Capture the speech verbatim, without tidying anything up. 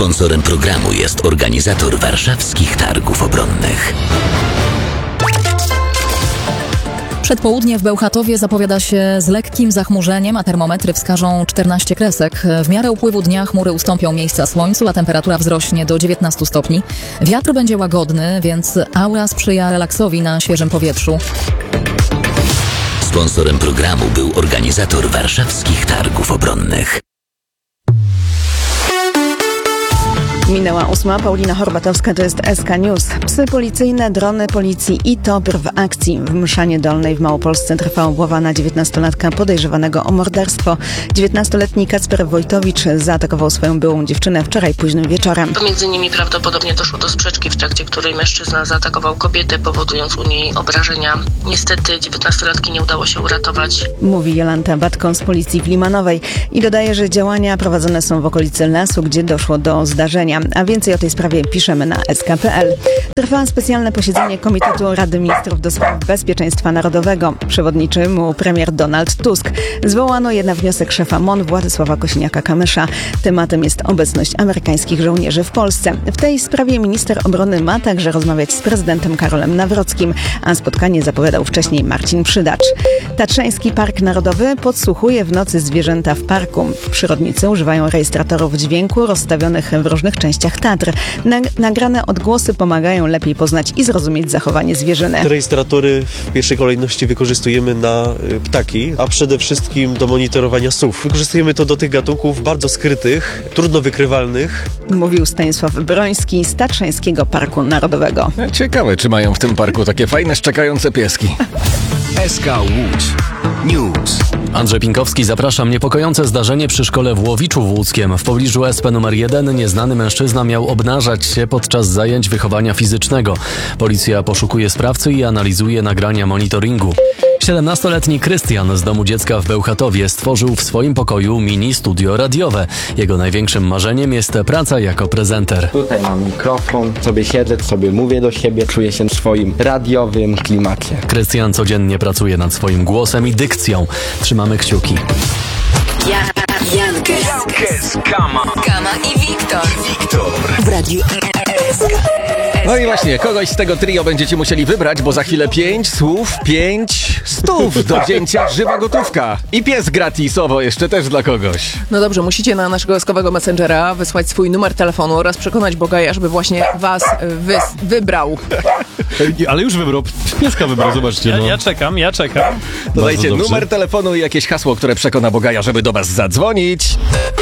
Sponsorem programu jest organizator warszawskich targów obronnych. Przedpołudnie w Bełchatowie zapowiada się z lekkim zachmurzeniem, a termometry wskażą czternaście kresek. W miarę upływu dnia chmury ustąpią miejsca słońcu, a temperatura wzrośnie do dziewiętnastu stopni. Wiatr będzie łagodny, więc aura sprzyja relaksowi na świeżym powietrzu. Sponsorem programu był organizator warszawskich targów obronnych. Minęła ósma. Paulina Horbatowska, to jest S K News. Psy policyjne, drony policji i T O P R w akcji. W Mszanie Dolnej w Małopolsce trwa obława na dziewiętnastolatka podejrzewanego o morderstwo. dziewiętnastoletni Kacper Wojtowicz zaatakował swoją byłą dziewczynę wczoraj późnym wieczorem. Pomiędzy nimi prawdopodobnie doszło do sprzeczki, w trakcie której mężczyzna zaatakował kobietę, powodując u niej obrażenia. Niestety dziewiętnastolatki nie udało się uratować. Mówi Jolanta Batko z policji w Limanowej i dodaje, że działania prowadzone są w okolicy lasu, gdzie doszło do zdarzenia. A więcej o tej sprawie piszemy na S K kropka P L. Trwa specjalne posiedzenie Komitetu Rady Ministrów do spraw Bezpieczeństwa Narodowego. Przewodniczy mu premier Donald Tusk. Zwołano je na wniosek szefa M O N Władysława Kosiniaka-Kamysza. Tematem jest obecność amerykańskich żołnierzy w Polsce. W tej sprawie minister obrony ma także rozmawiać z prezydentem Karolem Nawrockim, a spotkanie zapowiadał wcześniej Marcin Przydacz. Tatrzański Park Narodowy podsłuchuje w nocy zwierzęta w parku. Przyrodnicy używają rejestratorów dźwięku rozstawionych w różnych częściach Tatr. Nag- nagrane odgłosy pomagają lepiej poznać i zrozumieć zachowanie zwierzyny. Te rejestratory w pierwszej kolejności wykorzystujemy na y, ptaki, a przede wszystkim do monitorowania sów. Wykorzystujemy to do tych gatunków bardzo skrytych, trudno wykrywalnych. Mówił Stanisław Broński z Tatrzańskiego Parku Narodowego. Ciekawe, czy mają w tym parku takie fajne, szczekające pieski. S K Łódź News. Andrzej Pinkowski, zapraszam. Niepokojące zdarzenie przy szkole w Łowiczu w Łódzkiem. W pobliżu S P numer jeden nieznany mężczyzna miał obnażać się podczas zajęć wychowania fizycznego. Policja poszukuje sprawcy i analizuje nagrania monitoringu. siedemnastoletni Krystian z domu dziecka w Bełchatowie stworzył w swoim pokoju mini studio radiowe. Jego największym marzeniem jest praca jako prezenter. Tutaj mam mikrofon, sobie siedzę, sobie mówię do siebie, czuję się w swoim radiowym klimacie. Krystian codziennie pracuje nad swoim głosem i dykcją. Trzymamy kciuki. Ja, Jankes, Jankes, Kama, Kama i Wiktor. Wiktor W radiu S K. No i właśnie, kogoś z tego trio będziecie musieli wybrać, bo za chwilę pięć słów, pięć stów do wzięcia, żywa gotówka. I pies gratisowo jeszcze też dla kogoś. No dobrze, musicie na naszego eskowego messengera wysłać swój numer telefonu oraz przekonać Bogaja, żeby właśnie was wy- wybrał. Ale już wybrał, pieska wybrał, zobaczcie. Ja, no. ja czekam, ja czekam. Dodajcie numer telefonu i jakieś hasło, które przekona Bogaja, żeby do was zadzwonić.